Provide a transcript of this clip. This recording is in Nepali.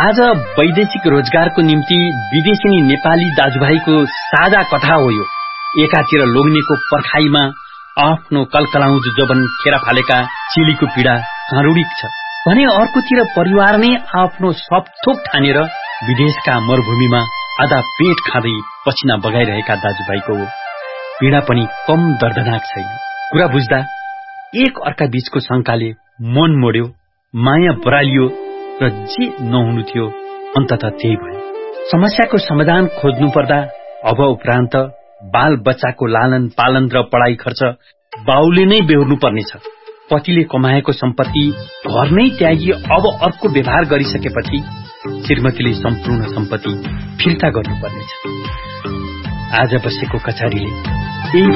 आज वैदेशिक रोजगारको निम्ति विदेशी नेपाली दाजुभाइको साझा कथा हो यो। एकातिर लोग्नेको पर्खाइमा आफ्नो कलकलाउँज जोबन खेरा फालेका चेलीको पीडा कारुणिक छ भने अर्कोतिर परिवार नै आफ्नो सबथोक ठानेर विदेशका मरुभूमिमा आधा पेट खाँदै पसिना बगाइरहेका दाजुभाइको पीडा पनि कम दर्दनाक छैन। कुरा बुझ्दा एक अर्का बीचको शंकाले मन मोड्यो, माया बरालियो र जे नहुनु थियो अन्ततः त्यही भयो। समस्याको समाधान खोज्नु पर्दा अब उपरान्त बाल बच्चाको लालन पालन र पढाइ खर्च बाउले नै बेहोर्नु पर्नेछ। पतिले कमाएको सम्पत्ति घर नै त्यागी अब अर्को व्यवहार गरिसकेपछि श्रीमतीले सम्पूर्ण सम्पत्ति फिर्ता गर्नुपर्नेछ। आज बसेको कचहरीले